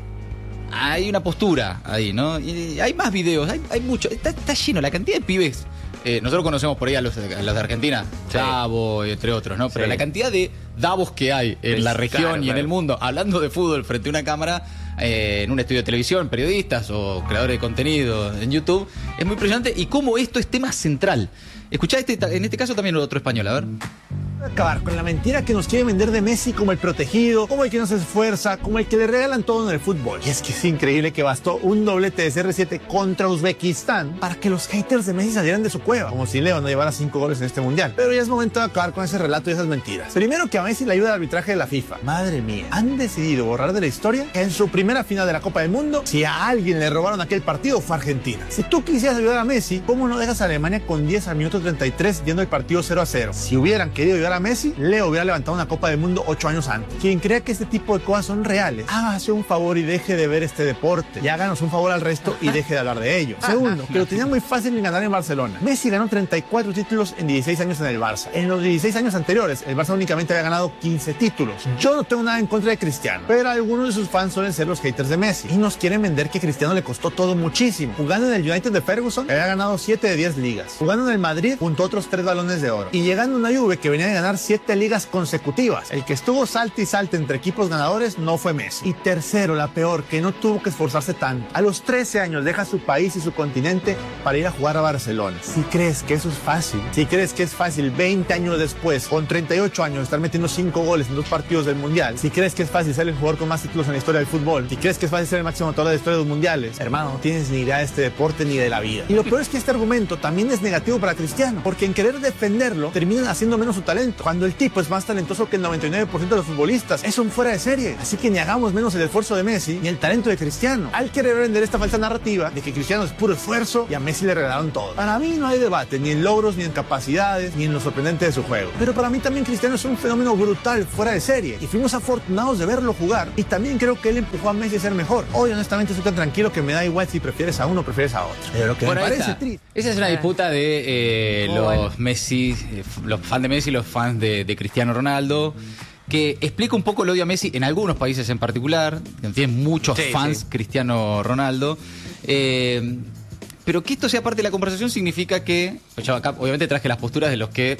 S1: hay una postura ahí, ¿no? Y hay más videos, hay, hay mucho. Está, está lleno, la cantidad de pibes. Eh, nosotros conocemos por ahí a los, a los de Argentina, sí. Davo, entre otros, ¿no? Pero sí. La cantidad de Davos que hay en es, la región claro, y claro. en el mundo, hablando de fútbol frente a una cámara, eh, en un estudio de televisión, periodistas o creadores de contenido en YouTube, es muy impresionante. Y cómo esto es tema central. Escuchá este, en este caso también otro español, a ver.
S7: Acabar con la mentira que nos quiere vender de Messi como el protegido, como el que no se esfuerza, como el que le regalan todo en el fútbol. Y es que es increíble que bastó un doblete de C R siete contra Uzbekistán para que los haters de Messi salieran de su cueva, como si Leo no llevara cinco goles en este mundial. Pero ya es momento de acabar con ese relato y esas mentiras. Primero, que a Messi le ayuda el arbitraje de la FIFA. Madre mía, han decidido borrar de la historia que en su primera final de la Copa del Mundo, si a alguien le robaron aquel partido, fue Argentina. Si tú quisieras ayudar a Messi, ¿cómo no dejas a Alemania con diez al minuto treinta y tres yendo el partido cero a cero? Si hubieran querido ayudar a Messi, Leo hubiera levantado una Copa del Mundo ocho años antes. Quien crea que este tipo de cosas son reales, hágase un favor y deje de ver este deporte. Y háganos un favor al resto y deje de hablar de ello. Segundo, que lo tenía muy fácil en ganar en Barcelona. Messi ganó treinta y cuatro títulos en dieciséis años en el Barça. En los dieciséis años anteriores, el Barça únicamente había ganado quince títulos. Yo no tengo nada en contra de Cristiano, pero algunos de sus fans suelen ser los haters de Messi y nos quieren vender que Cristiano le costó todo muchísimo. Jugando en el United de Ferguson, había ganado siete de diez ligas. Jugando en el Madrid, juntó otros tres balones de oro. Y llegando a una Juve que venía de ganar siete ligas consecutivas. El que estuvo salta y salta entre equipos ganadores no fue Messi. Y tercero, la peor, que no tuvo que esforzarse tanto. A los trece años deja su país y su continente para ir a jugar a Barcelona. Si crees que eso es fácil, si crees que es fácil veinte años después, con treinta y ocho años, estar metiendo cinco goles en dos partidos del Mundial, si crees que es fácil ser el jugador con más títulos en la historia del fútbol, si crees que es fácil ser el máximo anotador de la historia de los mundiales, hermano, no tienes ni idea de este deporte ni de la vida. Y lo peor es que este argumento también es negativo para Cristiano, porque en querer defenderlo terminan haciendo menos su talento. momento, cuando el tipo es más talentoso que el noventa y nueve por ciento de los futbolistas. Es un fuera de serie. Así que ni hagamos menos el esfuerzo de Messi ni el talento de Cristiano. Al querer vender esta falsa narrativa de que Cristiano es puro esfuerzo y a Messi le regalaron todo. Para mí no hay debate ni en logros, ni en capacidades, ni en lo sorprendente de su juego. Pero para mí también Cristiano es un fenómeno brutal, fuera de serie. Y fuimos afortunados de verlo jugar. Y también creo que él empujó a Messi a ser mejor. Hoy honestamente estoy tan tranquilo que me da igual si prefieres a uno o prefieres a otro. Pero lo que
S1: Bueno,
S7: me parece
S1: esta,
S7: triste.
S1: esa es una disputa de eh,
S3: Oh,
S1: los
S3: bueno.
S1: Messi, eh, los fans de Messi y los fans de, de Cristiano Ronaldo, que explica un poco el odio a Messi en algunos países en particular, que tienen muchos
S2: Sí,
S1: fans
S2: sí.
S1: Cristiano Ronaldo. Eh, pero que esto sea parte de la conversación significa que, pues yo acá obviamente traje las posturas de los que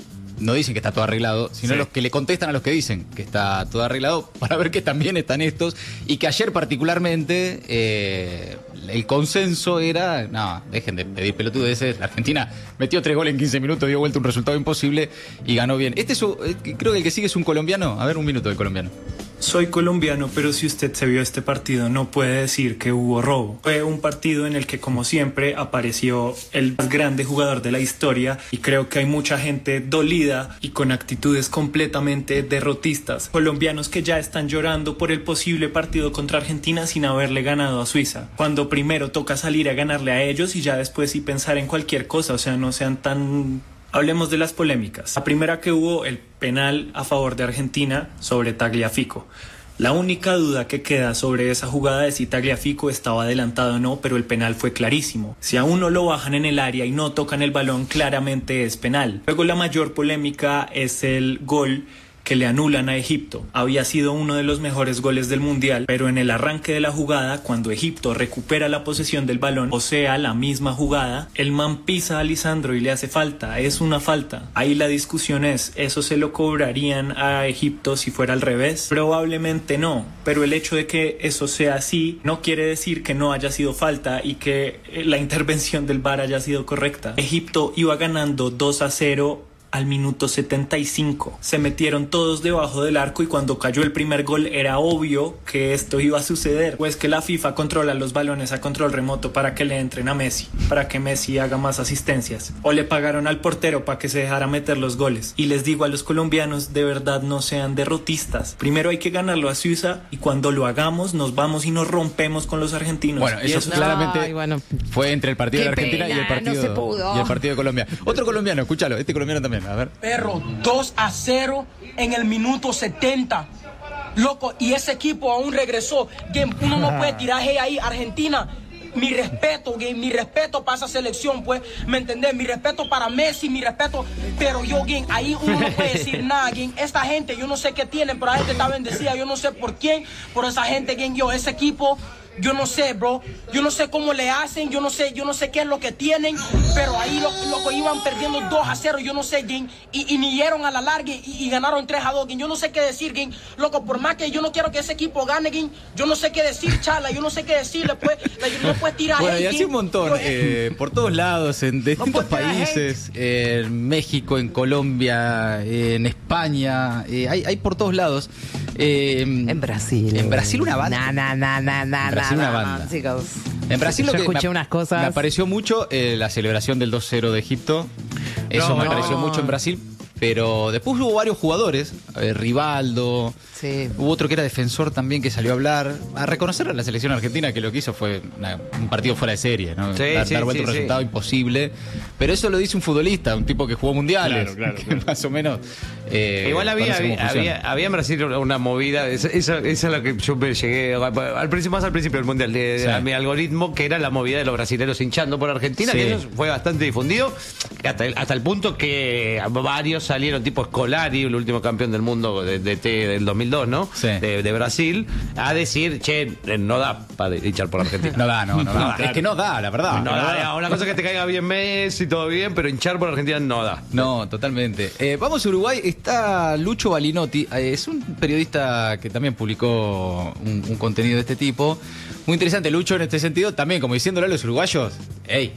S1: no dicen que está todo arreglado, sino
S2: Sí.
S1: los que le contestan a los que dicen que está todo arreglado, para ver que también están estos, y que ayer particularmente eh, el consenso era, no, dejen de pedir pelotudeces, la Argentina metió tres goles en quince minutos, dio vuelta un resultado imposible y ganó bien. Este es, un- eh, creo que el que sigue es un colombiano, a ver un minuto del colombiano.
S8: Soy colombiano, pero si usted se vio este partido no puede decir que hubo robo. Fue un partido en el que, como siempre, apareció el más grande jugador de la historia y creo que hay mucha gente dolida y con actitudes completamente derrotistas. Colombianos que ya están llorando por el posible partido contra Argentina sin haberle ganado a Suiza. Cuando primero toca salir a ganarle a ellos y ya después sí pensar en cualquier cosa, o sea, no sean tan... Hablemos de las polémicas. La primera que hubo, el penal a favor de Argentina sobre Tagliafico. La única duda que queda sobre esa jugada es si Tagliafico estaba adelantado o no, pero el penal fue clarísimo. Si a uno lo bajan en el área y no tocan el balón, claramente es penal. Luego la mayor polémica es el gol que le anulan a Egipto. Había sido uno de los mejores goles del mundial, pero en el arranque de la jugada, cuando Egipto recupera la posesión del balón, o sea, la misma jugada, el man pisa a Lisandro y le hace falta. Es una falta. Ahí la discusión es, ¿eso se lo cobrarían a Egipto si fuera al revés? Probablemente no, pero el hecho de que eso sea así no quiere decir que no haya sido falta y que la intervención del V A R haya sido correcta. Egipto iba ganando dos a cero al minuto setenta y cinco. Se metieron todos debajo del arco y cuando cayó el primer gol era obvio que esto iba a suceder, pues que la FIFA controla los balones a control remoto para que le entren a Messi, para que Messi haga más asistencias, o le pagaron al portero para que se dejara meter los goles. Y les digo a los colombianos, de verdad no sean derrotistas. Primero hay que ganarlo a Suiza y cuando lo hagamos nos vamos y nos rompemos con los argentinos.
S1: Bueno,
S8: Y
S1: eso
S8: no-
S1: claramente
S3: Ay, bueno.
S1: fue entre el partido
S3: Qué
S1: de Argentina y el
S3: pena,
S1: partido,
S3: no se pudo.
S1: y el partido de Colombia. Otro colombiano, escúchalo, este colombiano también, a ver.
S9: Perro, dos a cero en el minuto setenta. Loco, y ese equipo aún regresó. Game, uno no puede tirar hey ahí, Argentina. Mi respeto, game, mi respeto para esa selección, pues, ¿me entendés? Mi respeto para Messi, mi respeto. Pero yo, game, ahí uno no puede decir nada, game. Esta gente, yo no sé qué tienen, pero la gente está bendecida. Yo no sé por quién, por esa gente, game. Yo, ese equipo, yo no sé, bro. Yo no sé cómo le hacen, yo no sé, yo no sé qué es lo que tienen, pero ahí lo, loco, iban perdiendo dos a cero, yo no sé, game. Y, y ni dieron a la larga y, y ganaron tres a dos, game. Yo no sé qué decir, game. Loco, por más que yo no quiero que ese equipo gane, game, yo no sé qué decir, chala, yo no sé qué decirle, pues. No puedes tirar
S1: Bueno,
S9: hate,
S1: y así
S9: game.
S1: un montón,
S9: Yo-
S1: eh, por todos lados, en distintos
S9: puedes tirar
S1: países, eh, en México, en Colombia, eh, en España, eh, hay, hay por todos lados. Eh,
S3: En Brasil.
S1: En Brasil una banda.
S3: Na, na, na, na, na,
S1: En Brasil
S3: na,
S1: una
S3: na,
S1: banda.
S3: chicos.
S1: En Brasil
S3: Yo
S1: lo que
S3: escuché
S1: me,
S3: unas cosas.
S1: me apareció mucho eh, la celebración del dos cero de Egipto. Eso
S2: No,
S1: me
S2: no,
S1: pareció
S3: no.
S1: mucho en Brasil. Pero después hubo varios jugadores, eh, Rivaldo,
S3: Sí.
S1: hubo otro que era defensor también que salió a hablar, a reconocer a la selección argentina que lo que hizo fue una- un partido fuera de serie, ¿no?
S2: Sí,
S1: dar,
S2: sí,
S1: dar vuelta
S2: sí,
S1: un
S2: sí.
S1: resultado imposible. Pero eso lo dice un futbolista, un tipo que jugó mundiales,
S5: Claro, claro,
S1: que
S5: claro.
S1: más o menos. eh,
S2: Igual había,
S1: conoce cómo
S2: había,
S1: funciona.
S2: había, había en Brasil una una movida, esa, esa, esa es la que yo me llegué al principio, más al principio del mundial, de,
S1: Sí.
S2: a mi algoritmo, que era la movida de los brasileños hinchando por Argentina,
S1: Sí.
S2: que eso fue bastante difundido, hasta el, hasta el punto que varios salieron, tipo Scolari, el último campeón del mundo de, de, de- del dos mil dos, ¿no?
S1: Sí.
S2: De, de Brasil, a decir, che, no da para hinchar por Argentina.
S1: No da, no, no, da.
S2: No,
S1: Es que no da, la verdad.
S2: No da, una cosa es que te caiga bien Messi, todo bien, pero hinchar por Argentina no da.
S1: No, totalmente. Eh, vamos a Uruguay. Está Lucho Balinotti. eh, es un periodista que también publicó un, un contenido de este tipo. Muy interesante, Lucho, en este sentido. También, como diciéndole a los uruguayos, ¡ey!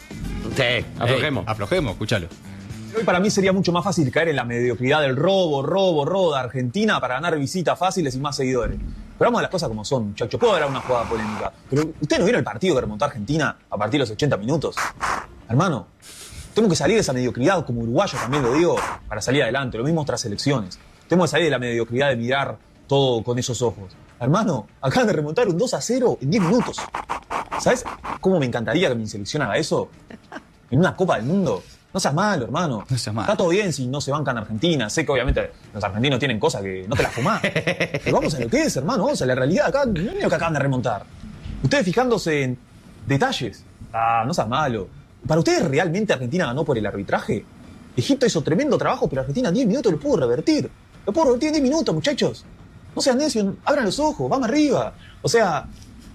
S2: Sí, aflojemos.
S1: ey, aflojemos, escúchalo.
S10: Hoy para mí sería mucho más fácil caer en la mediocridad del robo, robo, robo de Argentina para ganar visitas fáciles y más seguidores. Pero vamos a las cosas como son, muchachos. Puedo haber una jugada polémica. Pero ¿ustedes no vieron el partido que remontó Argentina a partir de los ochenta minutos? Hermano, Tenemos que salir de esa mediocridad, como uruguayos también lo digo, para salir adelante. Lo mismo otras elecciones. Tenemos que salir de la mediocridad de mirar todo con esos ojos. Hermano, acaban de remontar un dos a cero en diez minutos. ¿Sabes cómo me encantaría que mi selección haga eso? En una Copa del Mundo. No seas malo, hermano.
S1: No seas malo.
S10: Está todo bien si no se bancan Argentina. Sé que obviamente los argentinos tienen cosas que no te las fumás. Pero vamos a lo que es, hermano. Vamos a la realidad. Acá no es lo que acaban de remontar. Ustedes fijándose en detalles. Ah, no seas malo. ¿Para ustedes realmente Argentina ganó por el arbitraje? Egipto hizo tremendo trabajo, pero Argentina en diez minutos lo pudo revertir. Lo pudo revertir en diez minutos, muchachos. No sean necios, abran los ojos, vamos arriba. O sea,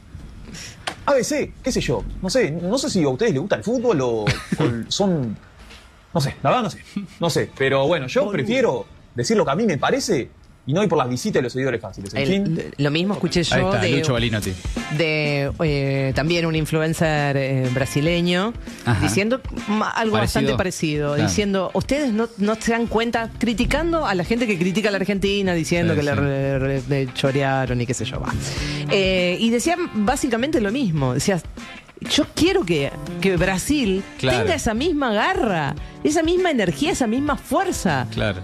S10: A B C, qué sé yo. No sé, no sé si a ustedes les gusta el fútbol o, o son... No sé, la verdad no sé. No sé, pero bueno, yo prefiero decir lo que a mí me parece y no ir por las visitas de los seguidores fáciles. En
S3: El-
S10: fin.
S3: lo mismo escuché yo
S1: Ahí está,
S3: de,
S1: Lucho Balinotti.
S3: de eh, también un influencer eh, brasileño
S1: Ajá.
S3: diciendo ma- algo
S1: Parecido.
S3: bastante parecido,
S1: Claro.
S3: diciendo, ustedes no, no se dan cuenta, criticando a la gente que critica a la Argentina, diciendo
S1: Sí,
S3: que le,
S1: sí.
S3: re- re- le chorearon y qué sé yo. Va. Eh, y decía básicamente lo mismo, decía... Yo quiero que, que Brasil
S1: Claro.
S3: tenga esa misma garra, esa misma energía, esa misma fuerza.
S1: Claro.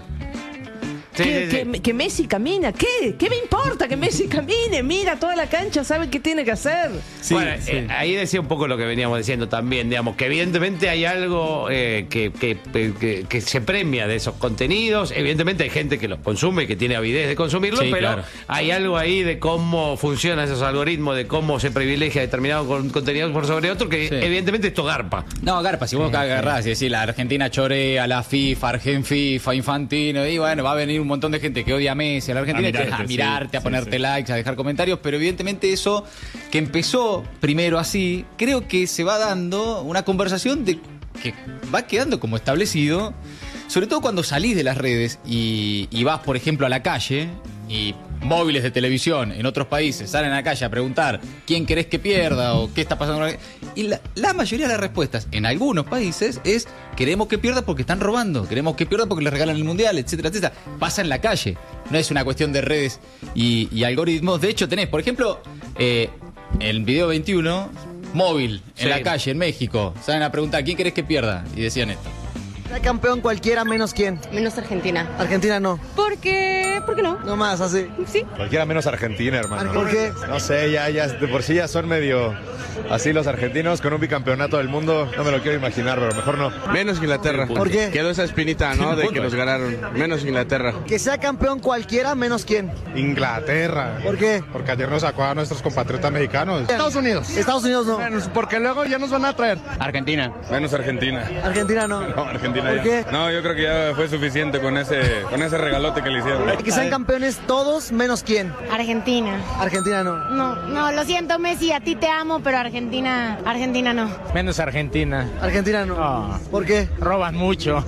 S2: Sí,
S3: que,
S2: sí, sí.
S3: que- que Messi camina. ¿Qué? ¿Qué me importa que Messi camine? Mira toda la cancha, sabe qué tiene que hacer.
S2: bueno, eh, ahí decía un poco lo que veníamos diciendo también, digamos, que evidentemente hay algo eh, que, que, que- que se premia de esos contenidos. Evidentemente hay gente que los consume y que tiene avidez de consumirlos,
S1: Sí,
S2: pero
S1: claro.
S2: hay algo ahí de cómo funcionan esos algoritmos, de cómo se privilegia determinados con- contenidos por sobre otro, que
S1: Sí.
S2: evidentemente esto garpa.
S1: No, Garpa, si vos agarrás y decís la Argentina chorea, la FIFA, Argen FIFA, Infantino, y bueno, va a venir un montón de gente que odia a Messi, a la Argentina,
S5: A
S1: y te-
S5: mirarte,
S1: a
S5: sí,
S1: mirarte, a
S5: sí,
S1: ponerte
S5: sí.
S1: likes, a dejar comentarios, pero evidentemente eso que empezó primero así, creo que se va dando una conversación de que va quedando como establecido, sobre todo cuando salís de las redes y, y vas, por ejemplo, a la calle y móviles de televisión en otros países salen a la calle a preguntar quién querés que pierda o qué está pasando. Y la, la mayoría de las respuestas en algunos países es queremos que pierda porque están robando, queremos que pierda porque le regalan el mundial, etcétera, etcétera. Pasa en la calle, no es una cuestión de redes y, y algoritmos. De hecho, tenés, por ejemplo, eh, el video veintiuno, móvil en
S2: Sí.
S1: la calle en México, salen a preguntar quién querés que pierda y decían esto.
S11: Sea campeón cualquiera menos quién.
S12: Menos Argentina.
S11: Argentina no.
S12: ¿Por qué? ¿Por qué no?
S11: No más así.
S12: Sí.
S13: Cualquiera menos Argentina, hermano.
S11: ¿Por qué?
S13: No sé, ya, ya de por sí ya son medio así los argentinos con un bicampeonato del mundo. No me lo quiero imaginar, pero mejor no.
S14: Menos Inglaterra.
S11: ¿Por qué?
S14: Quedó esa espinita, ¿no? De que nos ganaron. Menos Inglaterra.
S11: Que sea campeón cualquiera menos quién.
S13: Inglaterra.
S11: ¿Por qué?
S13: Porque ayer nos sacó a nuestros compatriotas mexicanos.
S14: Estados Unidos.
S11: Estados Unidos no.
S14: Menos, porque luego ya nos van a traer.
S5: Argentina.
S13: Menos Argentina.
S11: Argentina no.
S13: No, Argentina
S11: ¿Por
S13: ya.
S11: qué?
S13: No, yo creo que ya fue suficiente con ese, con ese regalote que le hicieron.
S11: Que sean campeones todos menos quién.
S12: Argentina.
S11: Argentina no.
S12: No, no, lo siento, Messi, a ti te amo, pero Argentina, Argentina no.
S14: Menos Argentina.
S11: Argentina no.
S14: No.
S11: ¿Por qué?
S14: Roban mucho.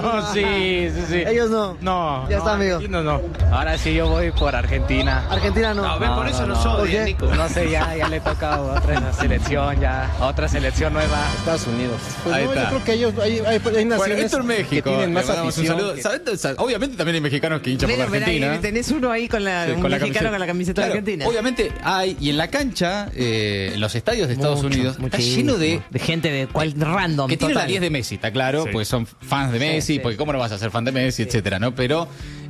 S14: sí, sí, sí.
S11: Ellos no.
S14: No.
S11: Ya está, amigo.
S14: No, no. Ahora sí yo voy por Argentina.
S11: Argentina no.
S2: No, ven, por eso nos
S11: ¿Por
S2: odian,
S11: qué?
S2: Nico.
S14: No sé, ya, ya le toca a otra selección, ya. A otra selección nueva. Estados Unidos.
S1: Pues Ahí no, yo está. creo
S14: que ellos, hay, hay,
S1: Bueno, esto es México.
S14: tienen más
S1: le mandamos un
S14: afición
S1: saludo.
S14: que-
S1: ¿Saben? ¿Saben? Obviamente también hay mexicanos que hinchan por
S3: Mira,
S1: la
S3: mira, ahí
S1: Argentina.
S3: tenés uno ahí con la,
S1: Sí,
S3: un
S1: con la
S3: mexicano
S1: camiseta.
S3: con la camiseta
S1: Claro,
S3: de Argentina.
S1: Obviamente hay, y en la cancha, eh, en los estadios de Estados
S3: Mucho,
S1: Unidos, está
S3: muchísimo.
S1: lleno de.
S3: de gente de cual random.
S1: Que tiene la
S3: total.
S1: diez de Messi, está claro,
S5: Sí.
S1: pues son fans de
S3: Sí,
S1: Messi,
S3: sí.
S1: porque cómo no vas a ser fan de Messi, etcétera, ¿no? Pero,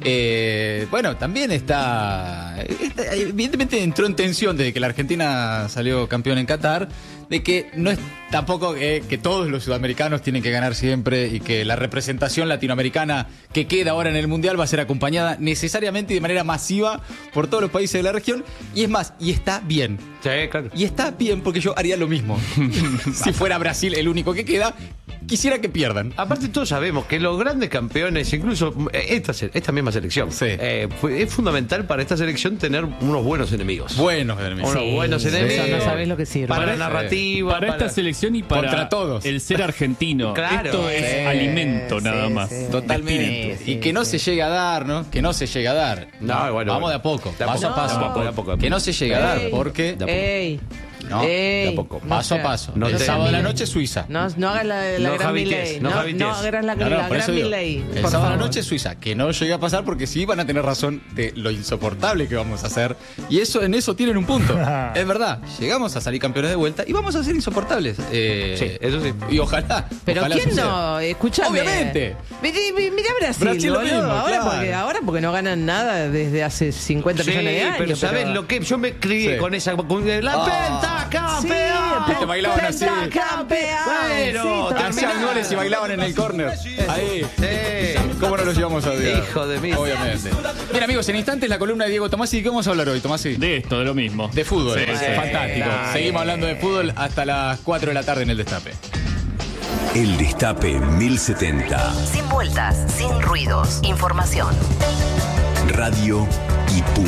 S1: eh, bueno, también está, está- evidentemente entró en tensión desde que la Argentina salió campeón en Qatar, de que no es tampoco eh, que todos los sudamericanos tienen que ganar siempre y que la representación latinoamericana que queda ahora en el Mundial va a ser acompañada necesariamente y de manera masiva por todos los países de la región, y es más, y está bien.
S2: Sí, claro.
S1: Y está bien porque yo haría lo mismo. Si fuera Brasil el único que queda, quisiera que pierdan.
S2: Aparte todos sabemos que los grandes campeones, incluso eh, esta, se- esta misma selección,
S1: Sí.
S2: eh, fue- es fundamental para esta selección tener unos buenos enemigos.
S1: Buenos enemigos.
S2: Unos buenos
S3: sí,
S2: enemigos.
S3: no sabés lo que sirve.
S2: Para la
S1: Sí.
S2: narrativa.
S5: Para esta selección y para
S1: Contra todos.
S5: el ser argentino.
S2: Claro.
S5: Esto es
S3: Sí,
S5: alimento
S3: sí,
S5: nada más.
S3: sí.
S1: Totalmente.
S3: Sí, sí,
S1: y que no
S3: sí.
S1: se llegue a dar, ¿no? Que no se llegue a dar.
S2: No, bueno,
S1: Vamos
S2: bueno.
S1: de a poco,
S2: De a
S1: paso
S2: poco,
S1: a paso.
S2: de a poco, de a poco.
S1: Que no se llegue a dar,
S3: Ey,
S1: porque
S3: ey,
S1: ¿no?
S3: Ey,
S1: de a poco,
S3: no
S1: paso
S3: sea-
S1: a paso.
S3: no
S1: el
S3: sea
S1: sábado de la
S3: Milei.
S1: noche Suiza.
S3: No, no hagas la, la
S2: No
S3: gran
S2: javites,
S3: Milei.
S2: no
S3: No,
S2: javites.
S3: no hagas la,
S1: No, no,
S3: la
S1: por eso
S3: gran
S1: digo,
S3: Milei.
S1: el
S3: por
S1: sábado de la
S3: favor.
S1: noche Suiza, que no llegue a pasar porque sí van a tener razón de lo insoportable que vamos a hacer. Y eso en eso tienen un punto. Es verdad, llegamos a salir campeones de vuelta y vamos a ser insoportables. Eh,
S2: Sí, eso sí.
S1: Y ojalá.
S3: Pero
S1: ojalá
S3: ¿quién
S1: suceda.
S3: no? Escúchame.
S1: Obviamente.
S3: Mirá, mirá Brasil,
S1: Brasil lo
S3: boludo.
S1: mismo,
S3: ahora,
S1: claro.
S3: porque, ahora porque no ganan nada desde hace cincuenta
S2: Sí,
S3: millones de años.
S2: pero ¿sabes lo que? Yo me crié
S1: Sí.
S2: con esa. Con la
S1: Ah.
S2: pentacampeón.
S3: Sí,
S1: Te bailaban así.
S3: Pentacampeón.
S2: Bueno,
S3: Sí,
S1: Te hacían goles y bailaban en el córner. Ahí.
S2: Sí.
S1: ¿Cómo no los llevamos a odiar?
S2: Hijo de mí.
S1: Obviamente. Bien, amigos, en instantes la columna de Diego Tomasi. ¿De qué vamos a hablar hoy, Tomasi?
S5: De esto, de lo mismo.
S1: De fútbol.
S5: Sí, sí.
S1: Fantástico.
S2: Dale.
S1: Seguimos hablando de fútbol hasta las cuatro de la tarde en el Destape.
S15: El Destape mil setenta.
S16: Sin vueltas, sin ruidos. Información.
S15: Radio y punto.